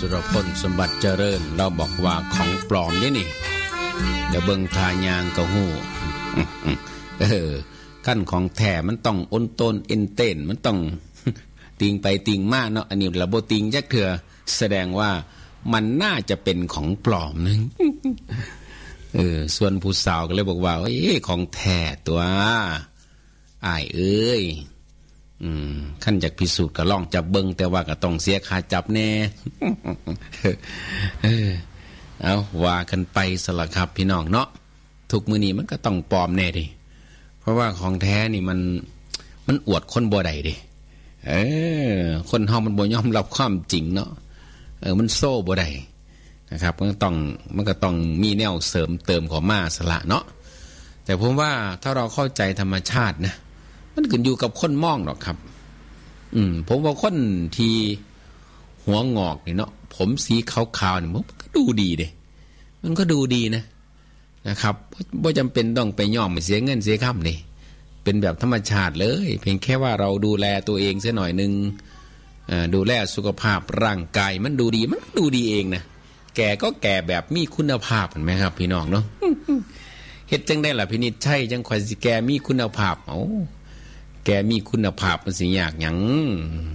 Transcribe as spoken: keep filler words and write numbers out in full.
สุรพลสมบัติเจริญเราบอกว่าของปลอมนี่นี่เดี๋ยวเบิ่งทายางก็ฮู้เออขั้นของแท้มันต้องอ้นต้นเอ็นเต้นมันต้องติงไปติงมาเนาะอันนี้ระบบติงจักเถื่อแสดงว่ามันน่าจะเป็นของปลอมนึงเออส่วนผู้สาวก็เลยบอกว่าเอ้ยของแท้ตัวอ้ายเอ้ยอืมขั้นจากพิสูจน์ก็ลองจับเบิ่งแต่ว่าก็ต้องเสียค่าจับแน่เออเอาว่ากันไปสละครับพี่น้องเนาะทุกมื้อนี้มันก็ต้องปลอมแน่ดิเพราะว่าของแท้นี่มันมันอวดคนบ่ได้ดิเออคนเฮามันบ่ยอมรับความจริงเนาะเออมันโซ่บ่ได้นะครับมันก็ต้องมันก็ต้องมีแนวเสริมเติมของมาสละเนาะแต่ผมว่าถ้าเราเข้าใจธรรมชาตินะมันขึ้นอยู่กับคนมองหรอกครับอืมผมว่าคนที่หัวงอกนี่เนาะผมสีขาวๆนี่มันก็ดูดีเด้มันก็ดูดีนะนะครับบ่จำเป็นต้องไปย่อมเสียเงินเสียค่ำนี่เป็นแบบธรรมชาติเลยเพียงแค่ว่าเราดูแลตัวเองสักหน่อยนึงดูแลสุขภาพร่างกายมันดูดีมันดูดีเองนะแก่ก็แก่แบบมีคุณภาพเห็นไหมครับพี่น้องเนาะเฮ็ดจังได้ล่ะพินิจใช่จังค่อยสิแก่มีคุณภาพเอ้าแกมีคุณภาพมันสิยากหยัง